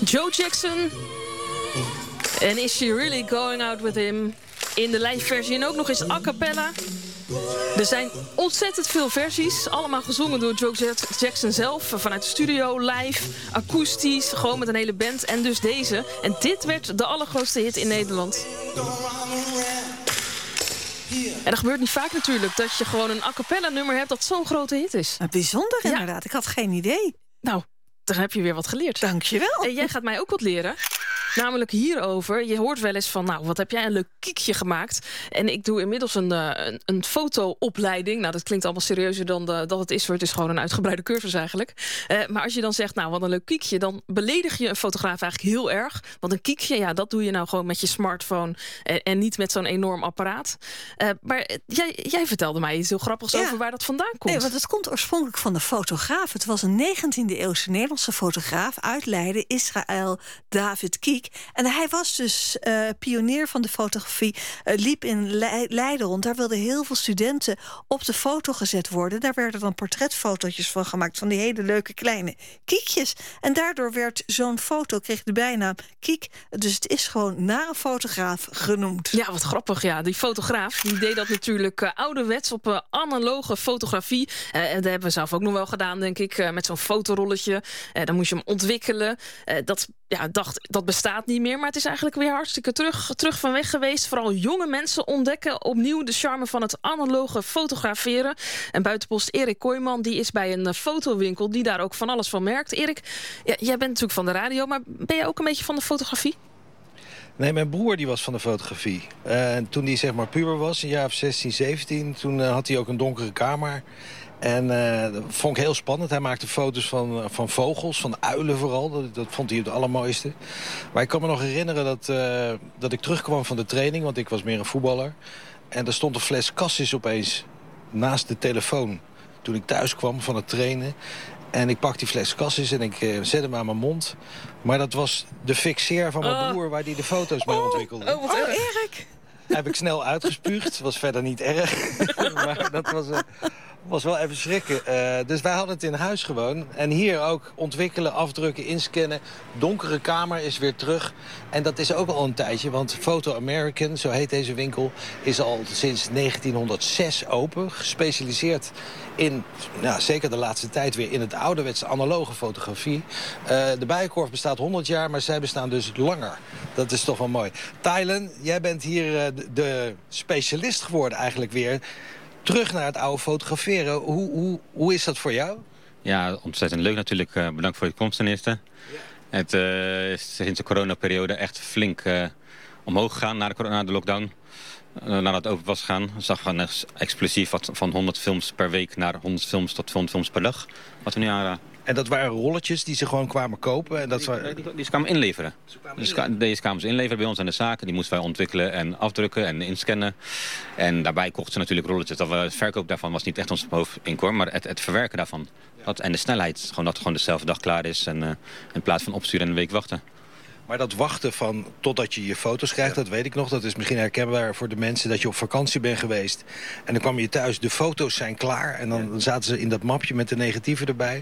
Joe Jackson. En Is She Really Going Out With Him? In de live versie en ook nog eens a cappella. Er zijn ontzettend veel versies. Allemaal gezongen door Joe Jackson zelf. Vanuit de studio, live, akoestisch. Gewoon met een hele band. En dus deze. En dit werd de allergrootste hit in Nederland. En dat gebeurt niet vaak natuurlijk. Dat je gewoon een a cappella nummer hebt dat zo'n grote hit is. Bijzonder inderdaad. Ik had geen idee. Nou, dan heb je weer wat geleerd. Dankjewel. En jij gaat mij ook wat leren. Namelijk hierover. Je hoort wel eens van, nou, wat heb jij een leuk kiekje gemaakt. En ik doe inmiddels een fotoopleiding. Nou, dat klinkt allemaal serieuzer dan dat het is. Het is gewoon een uitgebreide cursus eigenlijk. Maar als je dan zegt, nou, wat een leuk kiekje, dan beledig je een fotograaf eigenlijk heel erg. Want een kiekje, ja, dat doe je nou gewoon met je smartphone. En niet met zo'n enorm apparaat. Maar jij vertelde mij iets heel grappigs over waar dat vandaan komt. Nee, want het komt oorspronkelijk van de fotograaf. Het was een 19e-eeuwse Nederlandse fotograaf uit Leiden, Israël David Kiek. En hij was dus pionier van de fotografie, liep in Leiden rond. Daar wilden heel veel studenten op de foto gezet worden. Daar werden dan portretfotootjes van gemaakt, van die hele leuke kleine kiekjes. En daardoor werd zo'n foto, kreeg de bijnaam Kiek. Dus het is gewoon naar een fotograaf genoemd. Ja, wat grappig. Ja, die fotograaf die deed dat natuurlijk ouderwets op analoge fotografie. En dat hebben we zelf ook nog wel gedaan, denk ik, met zo'n fotorolletje. Dan moest je hem ontwikkelen. Dat bestaat niet meer, maar het is eigenlijk weer hartstikke terug van weg geweest. Vooral jonge mensen ontdekken opnieuw de charme van het analoge fotograferen. En buitenpost Erik Kooijman, die is bij een fotowinkel die daar ook van alles van merkt. Erik, jij bent natuurlijk van de radio, maar ben jij ook een beetje van de fotografie? Nee, mijn broer die was van de fotografie. En toen hij zeg maar puber was, een jaar of 16, 17... toen had hij ook een donkere kamer. En dat vond ik heel spannend. Hij maakte foto's van vogels, van uilen vooral. Dat vond hij het allermooiste. Maar ik kan me nog herinneren dat ik terugkwam van de training, want ik was meer een voetballer. En er stond een fles Cassis opeens naast de telefoon toen ik thuis kwam van het trainen. En ik pak die fles Cassis en ik zet hem aan mijn mond. Maar dat was de fixeer van mijn broer waar hij de foto's mee ontwikkelde. Oh, wat erg. Erik! Heb ik snel uitgespuugd. Was verder niet erg. Maar dat was wel even schrikken. Dus wij hadden het in huis gewoon. En hier ook ontwikkelen, afdrukken, inscannen. Donkere kamer is weer terug. En dat is ook al een tijdje. Want Photo American, zo heet deze winkel, is al sinds 1906 open. Gespecialiseerd in, zeker de laatste tijd weer, in het ouderwetse analoge fotografie. De Bijenkorf bestaat 100 jaar, maar zij bestaan dus langer. Dat is toch wel mooi. Taylan, jij bent hier de specialist geworden eigenlijk weer. Terug naar het oude fotograferen. Hoe is dat voor jou? Ja, ontzettend leuk natuurlijk. Bedankt voor je komst ten eerste. Ja. Het is sinds de coronaperiode echt flink omhoog gegaan na de lockdown. Nadat het open was gegaan, zag we explosief van 100 films per week naar 100 films tot 200 films per dag. Wat we nu aan. En dat waren rolletjes die ze gewoon kwamen kopen? En die ze kwamen inleveren. Deze kwamen ze inleveren bij ons aan de zaken. Die moesten wij ontwikkelen en afdrukken en inscannen. En daarbij kochten ze natuurlijk rolletjes. De verkoop daarvan was niet echt ons hoofdinkomen, maar het verwerken daarvan. En de snelheid, dat het gewoon dezelfde dag klaar is. En in plaats van opsturen en een week wachten. Maar dat wachten van totdat je je foto's krijgt, dat weet ik nog. Dat is misschien herkenbaar voor de mensen dat je op vakantie bent geweest. En dan kwam je thuis, de foto's zijn klaar. En dan zaten ze in dat mapje met de negatieven erbij.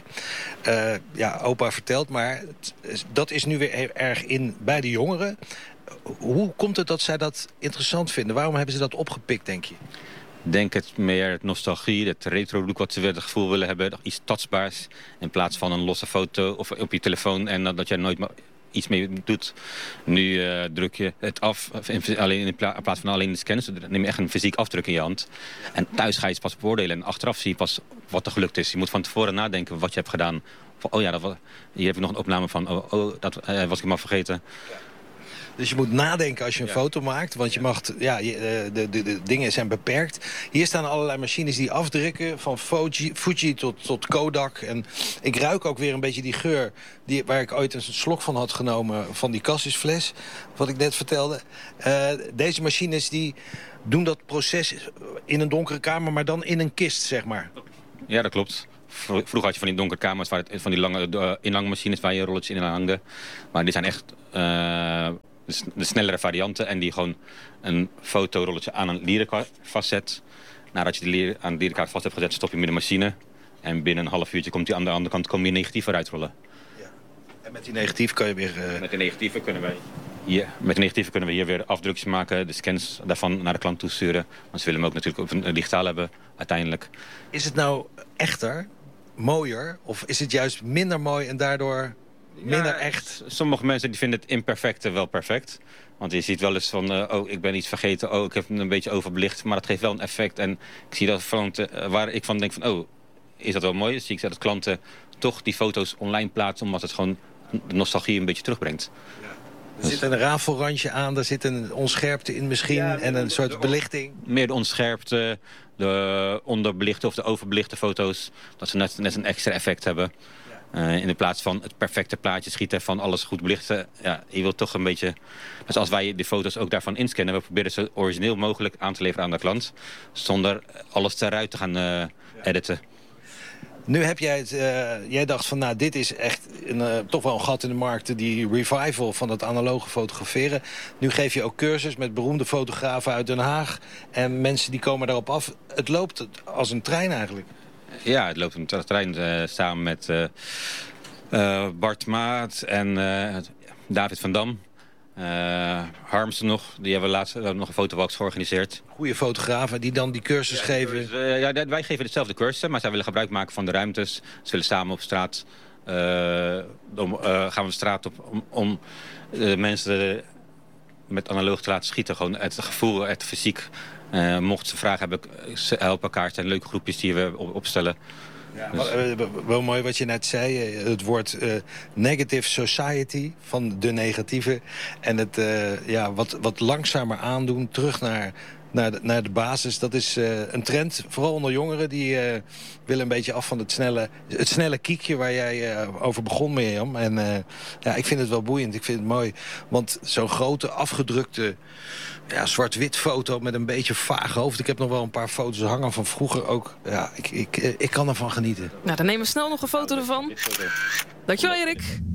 Opa vertelt, maar dat is nu weer erg in bij de jongeren. Hoe komt het dat zij dat interessant vinden? Waarom hebben ze dat opgepikt, denk je? Ik denk het meer het nostalgie, het retro-look wat ze weer het gevoel willen hebben. Iets tastbaars in plaats van een losse foto of op je telefoon en dat je nooit iets mee doet. Nu druk je het af in plaats van alleen de scanners. Dan neem je echt een fysiek afdruk in je hand. En thuis ga je het pas beoordelen. En achteraf zie je pas wat er gelukt is. Je moet van tevoren nadenken wat je hebt gedaan. Van, hier heb ik nog een opname van. Dat was ik maar vergeten. Dus je moet nadenken als je een foto maakt. Want je mag, de dingen zijn beperkt. Hier staan allerlei machines die afdrukken. Van Fuji tot Kodak. En ik ruik ook weer een beetje die geur waar ik ooit een slok van had genomen. Van die Cassis-fles. Wat ik net vertelde. Deze machines die doen dat proces in een donkere kamer. Maar dan in een kist, zeg maar. Ja, dat klopt. Vroeger had je van die donkere kamers, van die lange inhangmachines waar je rolletjes in hangde. Maar die zijn echt de snellere varianten en die gewoon een fotorolletje aan een lierenkaart vastzet. Nadat je de aan de lierenkaart vast hebt gezet, stop je met de machine. En binnen een half uurtje komt die aan de andere kant je negatief eruit rollen. En met die negatief kan je weer... Met de negatieven kunnen we hier weer afdrukjes maken, de scans daarvan naar de klant toesturen. Want ze willen hem ook natuurlijk op een digitaal hebben, uiteindelijk. Is het nou echter, mooier, of is het juist minder mooi en daardoor minder echt? Sommige mensen die vinden het imperfecte wel perfect. Want je ziet wel eens van, ik ben iets vergeten, ik heb hem een beetje overbelicht. Maar dat geeft wel een effect. En ik zie dat waar ik van denk van, is dat wel mooi? Dan zie ik dat klanten toch die foto's online plaatsen, omdat het gewoon de nostalgie een beetje terugbrengt. Ja. Er zit een rafelrandje aan, daar zit een onscherpte in misschien en een soort belichting. Meer de onscherpte, de onderbelichte of de overbelichte foto's. Dat ze net een extra effect hebben. In de plaats van het perfecte plaatje schieten van alles goed belichten. Ja, je wilt toch een beetje... Dus als wij de foto's ook daarvan inscannen, we proberen ze origineel mogelijk aan te leveren aan de klant. Zonder alles eruit te gaan editen. Nu heb jij jij dacht van, dit is echt toch wel een gat in de markt, die revival van het analoge fotograferen. Nu geef je ook cursus met beroemde fotografen uit Den Haag. En mensen die komen daarop af. Het loopt als een trein eigenlijk. Ja, het loopt een trein samen met Bart Maat en David van Dam. Harmsen nog, we hebben nog een fotobox georganiseerd. Goede fotografen die dan die cursus geven. Wij geven hetzelfde cursussen, maar zij willen gebruik maken van de ruimtes. Ze willen samen op straat, gaan we de straat op om mensen met analoog te laten schieten. Gewoon het gevoel, het fysiek. Mochten ze vragen hebben, helpen elkaar. Het zijn leuke groepjes die we opstellen. Ja, wel mooi wat je net zei. Het woord negative society, van de negatieve. En het wat langzamer aandoen, terug naar de basis. Dat is een trend, vooral onder jongeren. Die willen een beetje af van het snelle kiekje waar jij over begon, Mirjam. En ik vind het wel boeiend, ik vind het mooi. Want zo'n grote, afgedrukte... zwart-wit foto met een beetje vaag hoofd. Ik heb nog wel een paar foto's hangen van vroeger ook. Ja, ik kan ervan genieten. Nou, dan nemen we snel nog een foto ervan. Dankjewel, Erik.